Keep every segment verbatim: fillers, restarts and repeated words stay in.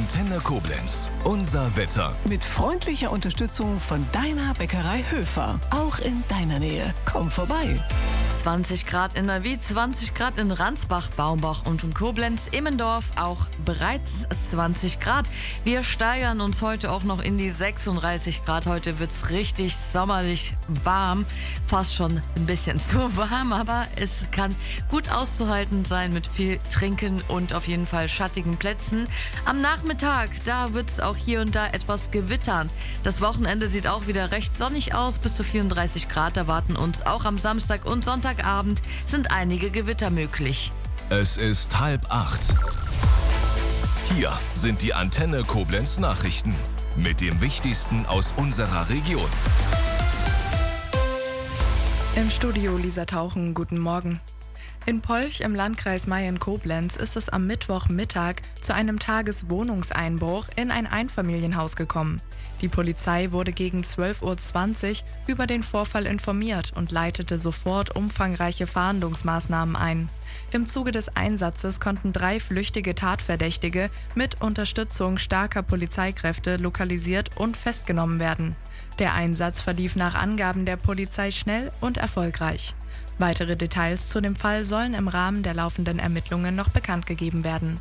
Antenne Koblenz. Unser Wetter. Mit freundlicher Unterstützung von deiner Bäckerei Höfer. Auch in deiner Nähe. Komm vorbei. zwanzig Grad in Neuwied, zwanzig Grad in Ransbach, Baumbach und in Koblenz, Immendorf auch bereits zwanzig Grad. Wir steigern uns heute auch noch in die sechsunddreißig Grad. Heute wird es richtig sommerlich warm, fast schon ein bisschen zu warm, aber es kann gut auszuhalten sein mit viel Trinken und auf jeden Fall schattigen Plätzen. Am Nachmittag, da wird es auch hier und da etwas gewittern. Das Wochenende sieht auch wieder recht sonnig aus, bis zu vierunddreißig Grad erwarten uns. Auch am Samstag und Sonntagabend sind einige Gewitter möglich. Es ist halb acht. Hier sind die Antenne Koblenz Nachrichten mit dem Wichtigsten aus unserer Region. Im Studio Lisa Tauchen, guten Morgen. In Polch im Landkreis Mayen-Koblenz ist es am Mittwochmittag zu einem Tageswohnungseinbruch in ein Einfamilienhaus gekommen. Die Polizei wurde gegen zwölf Uhr zwanzig über den Vorfall informiert und leitete sofort umfangreiche Fahndungsmaßnahmen ein. Im Zuge des Einsatzes konnten drei flüchtige Tatverdächtige mit Unterstützung starker Polizeikräfte lokalisiert und festgenommen werden. Der Einsatz verlief nach Angaben der Polizei schnell und erfolgreich. Weitere Details zu dem Fall sollen im Rahmen der laufenden Ermittlungen noch bekannt gegeben werden.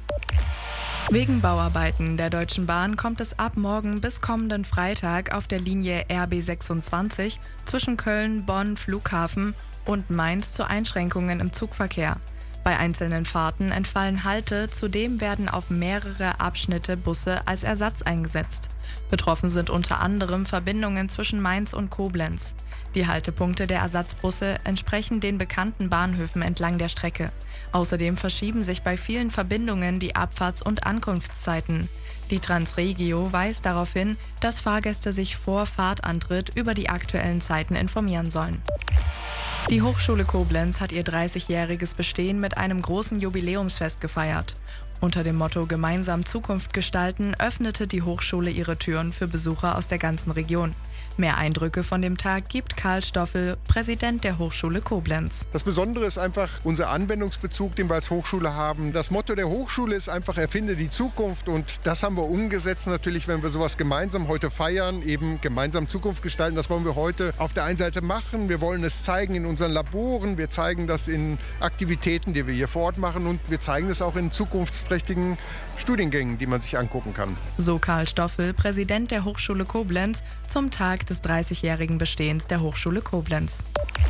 Wegen Bauarbeiten der Deutschen Bahn kommt es ab morgen bis kommenden Freitag auf der Linie R B sechsundzwanzig zwischen Köln, Bonn, Flughafen und Mainz zu Einschränkungen im Zugverkehr. Bei einzelnen Fahrten entfallen Halte, zudem werden auf mehrere Abschnitte Busse als Ersatz eingesetzt. Betroffen sind unter anderem Verbindungen zwischen Mainz und Koblenz. Die Haltepunkte der Ersatzbusse entsprechen den bekannten Bahnhöfen entlang der Strecke. Außerdem verschieben sich bei vielen Verbindungen die Abfahrts- und Ankunftszeiten. Die Transregio weist darauf hin, dass Fahrgäste sich vor Fahrtantritt über die aktuellen Zeiten informieren sollen. Die Hochschule Koblenz hat ihr dreißigjähriges Bestehen mit einem großen Jubiläumsfest gefeiert. Unter dem Motto Gemeinsam Zukunft gestalten öffnete die Hochschule ihre Türen für Besucher aus der ganzen Region. Mehr Eindrücke von dem Tag gibt Karl Stoffel, Präsident der Hochschule Koblenz. Das Besondere ist einfach unser Anwendungsbezug, den wir als Hochschule haben. Das Motto der Hochschule ist einfach, erfinde die Zukunft. Und das haben wir umgesetzt natürlich, wenn wir sowas gemeinsam heute feiern, eben gemeinsam Zukunft gestalten. Das wollen wir heute auf der einen Seite machen. Wir wollen es zeigen in unseren Laboren. Wir zeigen das in Aktivitäten, die wir hier vor Ort machen. Und wir zeigen es auch in zukunftsträchtigen Studiengängen, die man sich angucken kann. So Karl Stoffel, Präsident der Hochschule Koblenz, zum Tag des dreißigjährigen Bestehens der Hochschule Koblenz.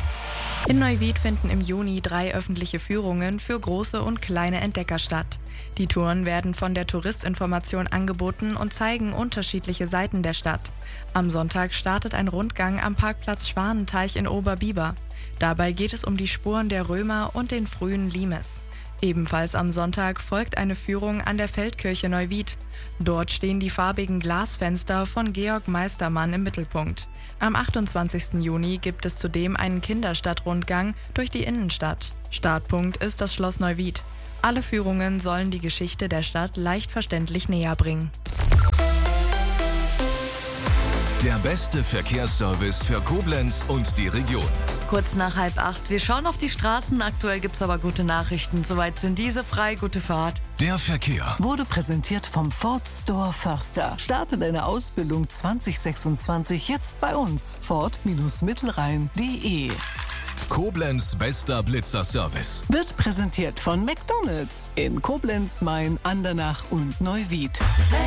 In Neuwied finden im Juni drei öffentliche Führungen für große und kleine Entdecker statt. Die Touren werden von der Touristinformation angeboten und zeigen unterschiedliche Seiten der Stadt. Am Sonntag startet ein Rundgang am Parkplatz Schwanenteich in Oberbiber. Dabei geht es um die Spuren der Römer und den frühen Limes. Ebenfalls am Sonntag folgt eine Führung an der Feldkirche Neuwied. Dort stehen die farbigen Glasfenster von Georg Meistermann im Mittelpunkt. Am achtundzwanzigsten Juni gibt es zudem einen Kinderstadtrundgang durch die Innenstadt. Startpunkt ist das Schloss Neuwied. Alle Führungen sollen die Geschichte der Stadt leicht verständlich näher bringen. Der beste Verkehrsservice für Koblenz und die Region. Kurz nach halb acht. Wir schauen auf die Straßen. Aktuell gibt's aber gute Nachrichten. Soweit sind diese frei. Gute Fahrt. Der Verkehr Wurde präsentiert vom Ford Store Förster. Starte deine Ausbildung zwanzig sechsundzwanzig jetzt bei uns. Ford-Mittelrhein punkt de. Koblenz bester Blitzer-Service. Wird präsentiert von McDonald's in Koblenz, Main, Andernach und Neuwied.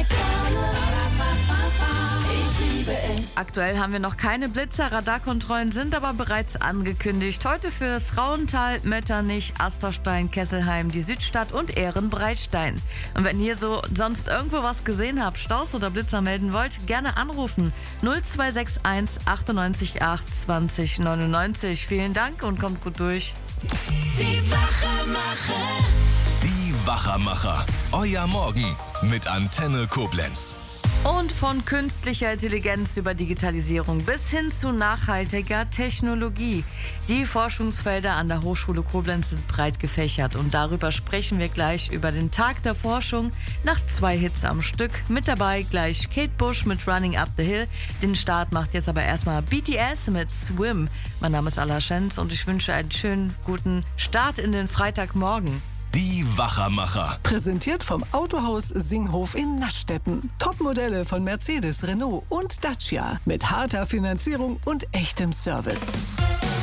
Aktuell haben wir noch keine Blitzer, Radarkontrollen sind aber bereits angekündigt. Heute fürs Rauental, Metternich, Asterstein, Kesselheim, die Südstadt und Ehrenbreitstein. Und wenn ihr so sonst irgendwo was gesehen habt, Staus oder Blitzer melden wollt, gerne anrufen. null zwei sechs eins achtundneunzig acht zwanzig neunundneunzig. Vielen Dank und kommt gut durch. Die Wachermacher. Die Wachermacher. Euer Morgen mit Antenne Koblenz. Und von künstlicher Intelligenz über Digitalisierung bis hin zu nachhaltiger Technologie. Die Forschungsfelder an der Hochschule Koblenz sind breit gefächert und darüber sprechen wir gleich über den Tag der Forschung nach zwei Hits am Stück. Mit dabei gleich Kate Bush mit Running Up the Hill. Den Start macht jetzt aber erstmal B T S mit Swim. Mein Name ist Alla Schenz und ich wünsche einen schönen, guten Start in den Freitagmorgen. Die Wachermacher. Präsentiert vom Autohaus Singhof in Naschstetten. Topmodelle von Mercedes, Renault und Dacia. Mit harter Finanzierung und echtem Service.